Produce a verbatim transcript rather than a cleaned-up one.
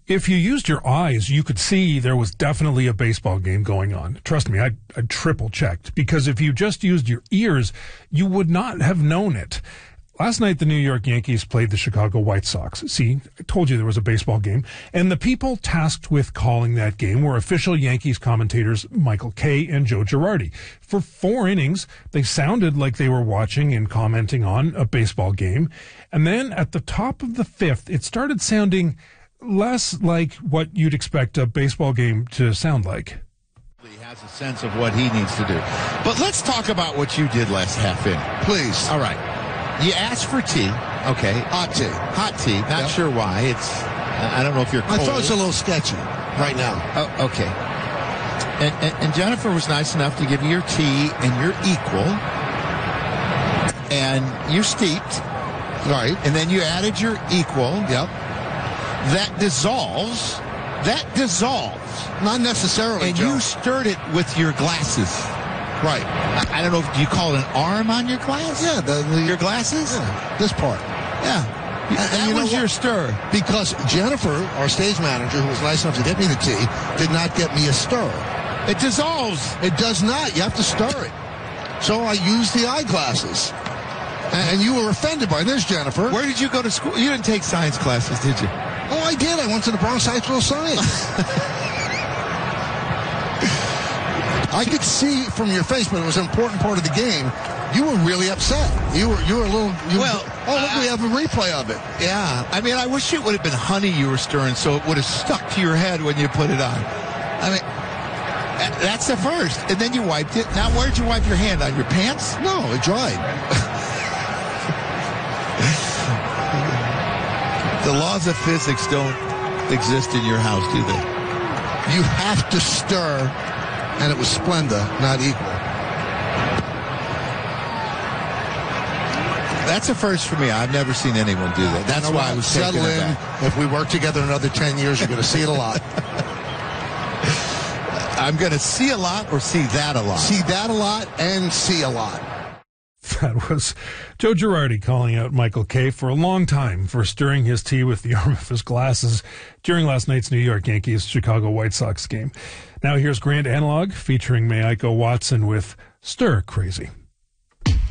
If you used your eyes, you could see there was definitely a baseball game going on. Trust me, I, I triple checked, because if you just used your ears, you would not have known it. Last night, the New York Yankees played the Chicago White Sox. See, I told you there was a baseball game. And the people tasked with calling that game were official Yankees commentators Michael Kay and Joe Girardi. For four innings, they sounded like they were watching and commenting on a baseball game. And then at the top of the fifth, it started sounding less like what you'd expect a baseball game to sound like. He has a sense of what he needs to do. But let's talk about what you did last half inning. Please. All right. You asked for tea. Okay. Hot tea. Hot tea. Not yep. sure why. It's, I don't know if you're cold. I thought it's a little sketchy right now. Oh, okay. And, and, and Jennifer was nice enough to give you your tea and your equal. And you steeped. Right. And then you added your equal. Yep. That dissolves. That dissolves. Not necessarily, And Joe. you stirred it with your glasses. Right. I, I don't know if, do you call it an arm on your glass? Yeah. The, the, your glasses? Yeah, this part. Yeah. And, that and you was know your stir. Because Jennifer, our stage manager, who was nice enough to get me the tea, did not get me a stir. It dissolves. It does not. You have to stir it. So I used the eyeglasses. And, and you were offended by this, Jennifer. Where did you go to school? You didn't take science classes, did you? Oh, I did. I went to the Bronx High School of Science. I could see from your face, but it was an important part of the game. You were really upset. You were you were a little. You well, were, oh, look, uh, we have a replay of it. Yeah, I mean, I wish it would have been honey you were stirring, so it would have stuck to your head when you put it on. I mean, that's the first, and then you wiped it. Now, where'd you wipe your hand? On your pants? No, it dried. The laws of physics don't exist in your house, do they? You have to stir. And it was Splenda, not equal. That's a first for me. I've never seen anyone do that. That's you know why I was settle taken in. aback. If we work together another ten years, you're going to see it a lot. I'm going to see a lot or see that a lot? See that a lot and see a lot. That was Joe Girardi calling out Michael Kay for a long time for stirring his tea with the arm of his glasses during last night's New York Yankees-Chicago White Sox game. Now here's Grand Analog featuring Mayiko Watson with Stir Crazy.